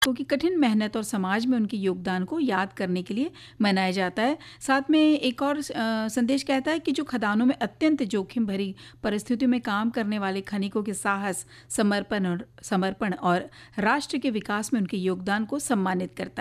की कठिन मेहनत और समाज में उनके योगदान को याद करने के लिए मनाया जाता है। साथ में एक और संदेश कहता है कि जो खदानों में अत्यंत जोखिम भरी परिस्थितियों में काम करने वाले खनिकों के साहस, समर्पण और राष्ट्र के विकास में उनके योगदान को सम्मानित करता है।